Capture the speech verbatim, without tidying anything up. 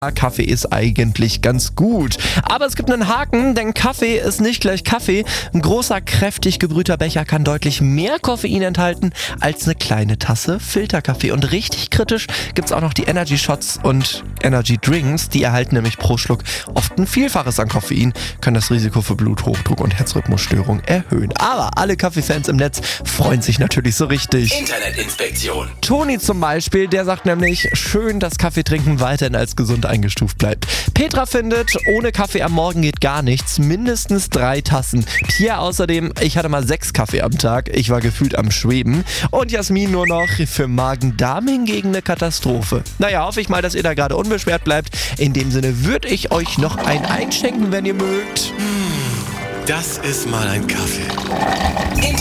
Kaffee ist eigentlich ganz gut. Aber es gibt einen Haken, denn Kaffee ist nicht gleich Kaffee. Ein großer, kräftig gebrühter Becher kann deutlich mehr Koffein enthalten als eine kleine Tasse Filterkaffee. Und richtig kritisch gibt es auch noch die Energy Shots und Energy Drinks. Die erhalten nämlich pro Schluck oft ein Vielfaches an Koffein, können das Risiko für Bluthochdruck und Herzrhythmusstörungen erhöhen. Aber alle Kaffeefans im Netz freuen sich natürlich so richtig. Internetinspektion. Toni zum Beispiel, der sagt nämlich, schön, dass Kaffeetrinken weiterhin als gesund eingestuft bleibt. Petra findet, ohne Kaffee am Morgen geht gar nichts, mindestens drei Tassen. Pia außerdem, ich hatte mal sechs Kaffee am Tag, ich war gefühlt am Schweben. Und Jasmin nur noch, für Magen-Darm hingegen eine Katastrophe. Naja, hoffe ich mal, dass ihr da gerade unbeschwert bleibt. In dem Sinne würde ich euch noch ein einschenken, wenn ihr mögt. Das ist mal ein Kaffee.